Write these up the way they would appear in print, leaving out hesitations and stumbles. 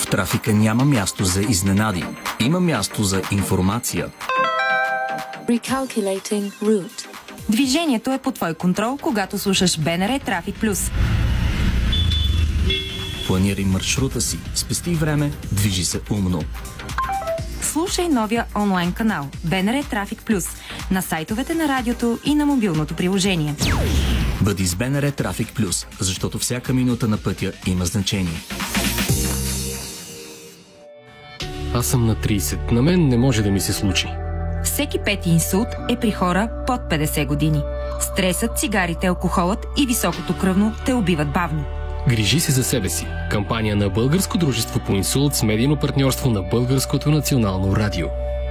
трафика няма място за изненади. Има място за информация. Recalculating route. Движението е под твой контрол, когато слушаш БНР Трафик Плюс. Планирай маршрута си, спести време, движи се умно. Слушай новия онлайн канал БНР Трафик Плюс на сайтовете на радиото и на мобилното приложение. Бъди с БНР Трафик Плюс, защото всяка минута на пътя има значение. Аз съм на 30. На мен не може да ми се случи. Всеки пети инсулт е при хора под 50 години. Стресът, цигарите, алкохолът и високото кръвно те убиват бавно. Грижи се за себе си. Кампания на Българско дружество по инсулт с медийно партньорство на Българското национално радио.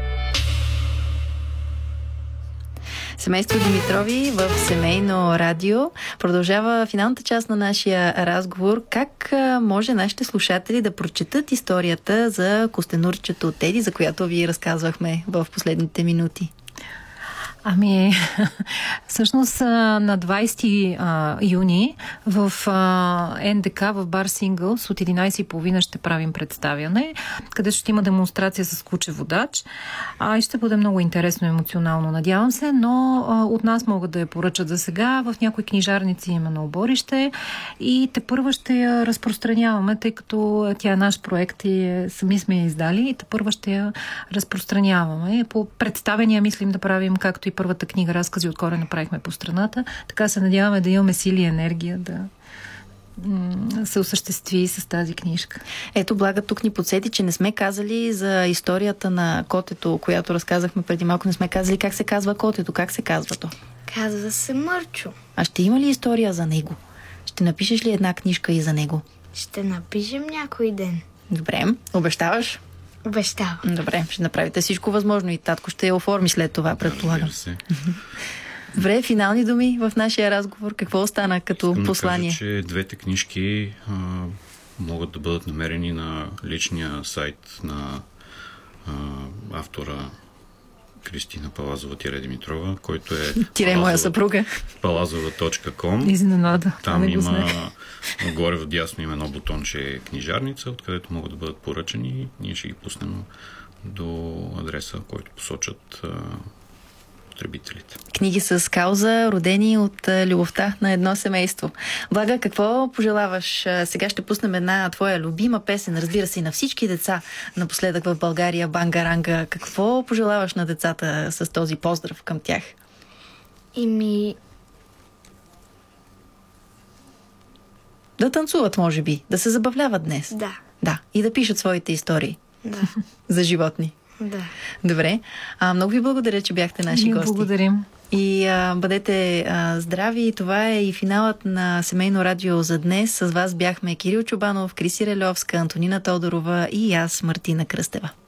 Семейство Димитрови в Семейно радио. Продължава финалната част на нашия разговор. Как може нашите слушатели да прочетат историята за костенурчето от Теди, за която ви разказвахме в последните минути? Ами, всъщност на 20 юни в НДК, в бар Сингълс от 11:30 ще правим представяне, където ще има демонстрация с куче водач. И ще бъде много интересно, емоционално, надявам се, но от нас могат да я поръчат за сега. В някои книжарници има на оборище и тепърва ще я разпространяваме, тъй като тя е наш проект и сами сме я издали и тепърва ще я разпространяваме. По представения мислим да правим, както и първата книга "Разкази откоре" направихме по страната. Така се надяваме да имаме сили и енергия да се осъществи с тази книжка. Ето, Блага тук ни подсети, че не сме казали за историята на котето, която разказахме преди малко. Не сме казали как се казва котето. Как се казва то? Казва се Мърчо. А ще има ли история за него? Ще напишеш ли една книжка и за него? Ще напишем някой ден. Добре. Обещаваш? Обещавам. Добре, ще направите всичко възможно и татко ще я оформи след това, предполагам. Добре, финални думи в нашия разговор. Какво остана като послание? Искам да кажа, че двете книжки могат да бъдат намерени на личния сайт на автора Кристина Палазова-Димитрова, който е моя съпруга. palazova.com. Изненада. Там има горе вдясно има едно бутонче "Книжарница", откъдето могат да бъдат поръчани. Ние ще ги пуснем до адреса, който посочат потребителите. Книги с кауза, родени от любовта на едно семейство. Блага, какво пожелаваш? Сега ще пуснем една твоя любима песен, разбира се, и на всички деца напоследък в България, "Банга-ранга". Какво пожелаваш на децата с този поздрав към тях? Да танцуват, може би, да се забавляват днес. Да, и да пишат своите истории. Да. За животни. Да. Добре. Много ви благодаря, че бяхте наши Ние гости. благодарим. И бъдете здрави. Това е и финалът на Семейно радио за днес. С вас бяхме Кирил Чубанов, Криси Релевска, Антонина Тодорова и аз, Мартина Кръстева.